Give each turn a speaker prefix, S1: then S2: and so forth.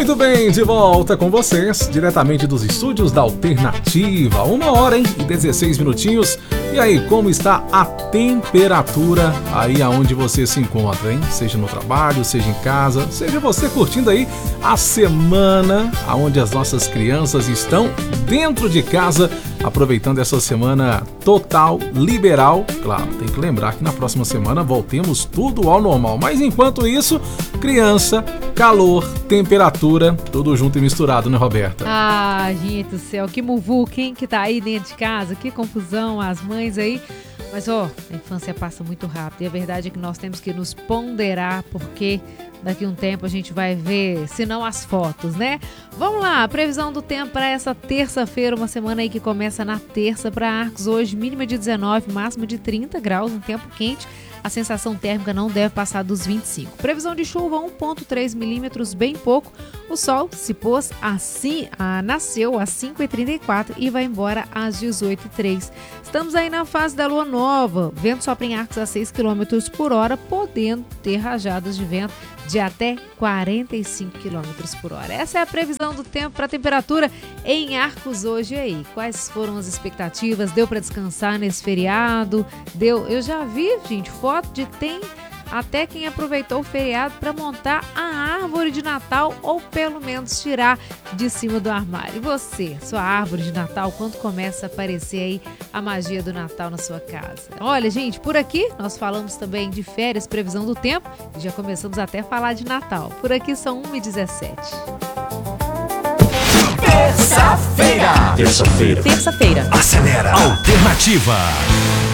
S1: Muito bem, de volta com vocês, diretamente dos estúdios da Alternativa. 1h e 16 minutinhos. E aí, como está a temperatura aí aonde você se encontra, hein? Seja no trabalho, seja em casa, seja você curtindo aí a semana aonde as nossas crianças estão dentro de casa, aproveitando essa semana total, liberal. Claro, tem que lembrar que na próxima semana voltemos tudo ao normal. Mas enquanto isso, criança, calor, temperatura, tudo junto e misturado, né, Roberta?
S2: Ah, gente do céu, que muvu, quem que tá aí dentro de casa, que confusão, as mães aí. Mas, a infância passa muito rápido e a verdade é que nós temos que nos ponderar, porque daqui a um tempo a gente vai ver, se não as fotos, né? Vamos lá, previsão do tempo para essa terça-feira, uma semana aí que começa na terça para Arcos. Hoje, mínima de 19, máxima de 30 graus, um tempo quente. A sensação térmica não deve passar dos 25. Previsão de chuva, 1,3 milímetros, bem pouco. O sol se pôs nasceu às 5h34 e vai embora às 18h03. Estamos aí na fase da lua nova. Vento sopra em Arcos a 6 km por hora, podendo ter rajadas de vento de até 45 km por hora. Essa é a previsão do tempo para a temperatura em Arcos hoje. E aí, quais foram as expectativas? Deu para descansar nesse feriado? Eu já vi, gente, foto de até quem aproveitou o feriado para montar a árvore de Natal ou pelo menos tirar de cima do armário. E você, sua árvore de Natal, quando começa a aparecer aí a magia do Natal na sua casa? Olha, gente, por aqui nós falamos também de férias, previsão do tempo e já começamos até a falar de Natal. Por aqui são 1h17.
S3: Terça-feira.
S4: Acelera.
S3: Alternativa.